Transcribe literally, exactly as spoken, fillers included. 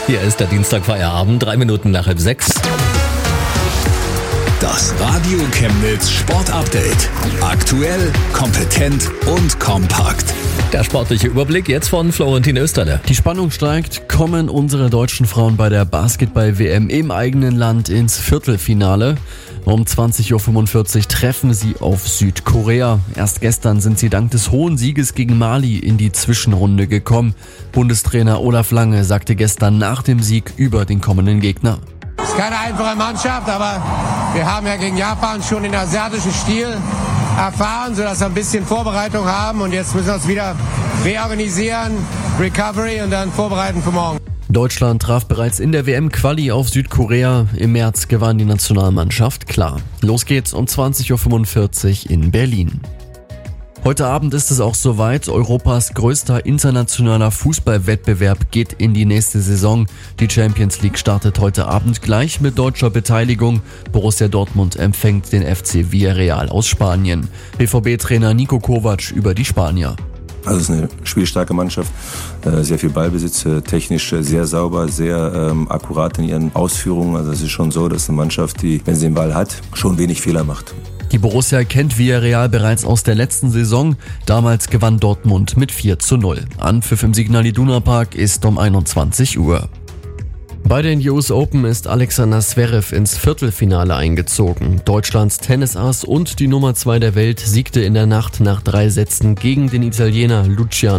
Hier ist der Dienstagfeierabend, drei Minuten nach halb sechs. Das Radio Chemnitz Sport Update. Aktuell, kompetent und kompakt. Der sportliche Überblick jetzt von Florentin Österle. Die Spannung steigt, kommen unsere deutschen Frauen bei der Basketball-W M im eigenen Land ins Viertelfinale. Um zwanzig Uhr fünfundvierzig treffen sie auf Südkorea. Erst gestern sind sie dank des hohen Sieges gegen Mali in die Zwischenrunde gekommen. Bundestrainer Olaf Lange sagte gestern nach dem Sieg über den kommenden Gegner. Es ist keine einfache Mannschaft, aber wir haben ja gegen Japan schon den asiatischen Stil erfahren, sodass wir ein bisschen Vorbereitung haben und jetzt müssen wir uns wieder reorganisieren, Recovery und dann vorbereiten für morgen. Deutschland traf bereits in der W M-Quali auf Südkorea. Im März gewann die Nationalmannschaft klar. Los geht's um zwanzig Uhr fünfundvierzig in Berlin. Heute Abend ist es auch soweit. Europas größter internationaler Fußballwettbewerb geht in die nächste Saison. Die Champions League startet heute Abend gleich mit deutscher Beteiligung. Borussia Dortmund empfängt den F C Villarreal aus Spanien. B V B-Trainer Niko Kovac über die Spanier. Also es ist eine spielstarke Mannschaft, sehr viel Ballbesitz, technisch sehr sauber, sehr ähm, akkurat in ihren Ausführungen. Also es ist schon so, dass eine Mannschaft, die, wenn sie den Ball hat, schon wenig Fehler macht. Die Borussia kennt Villarreal bereits aus der letzten Saison. Damals gewann Dortmund mit vier zu null. Anpfiff im Signal Iduna Park ist um einundzwanzig Uhr. Bei den U S Open ist Alexander Zverev ins Viertelfinale eingezogen. Deutschlands Tennisass und die Nummer zwei der Welt siegte in der Nacht nach drei Sätzen gegen den Italiener Luciano